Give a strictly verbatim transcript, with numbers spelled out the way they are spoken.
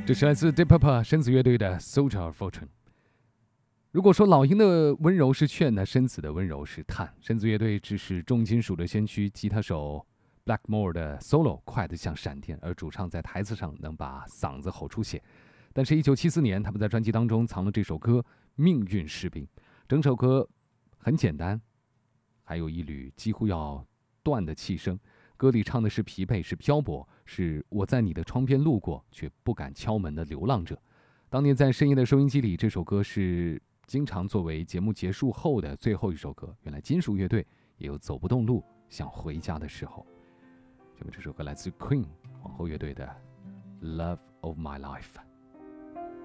这是来自 Deep Purple 深紫乐队的 Soldier of Fortune。如果说老鹰的温柔是劝，那深紫的温柔是叹。深紫乐队只是重金属的先驱，吉他手 Blackmore 的 solo 快得像闪电，而主唱在台子上能把嗓子吼出血。但是，一九七四年，他们在专辑当中藏了这首歌《命运士兵》。整首歌很简单，还有一缕几乎要断的气声。歌里唱的是疲惫，是漂泊，是我在你的窗边路过，却不敢敲门的流浪者。当年在深夜的收音机里，这首歌是经常作为节目结束后的最后一首歌。原来金属乐队也有走不动路想回家的时候。下面这首歌来自 Queen 皇后乐队的 Love of My Life。